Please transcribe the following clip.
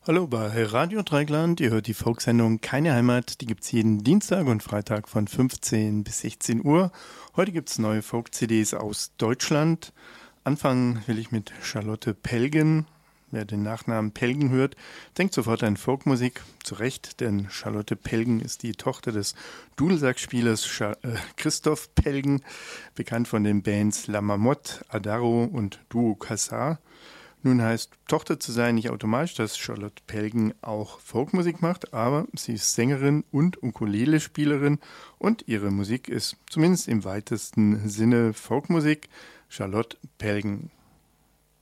Hallo bei Radio Dreigland, ihr hört die Folksendung Keine Heimat, die gibt's jeden Dienstag und Freitag von 15 bis 16 Uhr. Heute gibt's neue Folk-CDs aus Deutschland. Anfangen will ich mit Charlotte Pelgen. Wer den Nachnamen Pelgen hört, denkt sofort an Folkmusik. Zu Recht, denn Charlotte Pelgen ist die Tochter des Dudelsackspielers Christoph Pelgen, bekannt von den Bands La Marmotte, Adaro und Duo Cassar. Nun heißt Tochter zu sein nicht automatisch, dass Charlotte Pelgen auch Folkmusik macht, aber sie ist Sängerin und Ukulele-Spielerin und ihre Musik ist zumindest im weitesten Sinne Folkmusik. Charlotte Pelgen.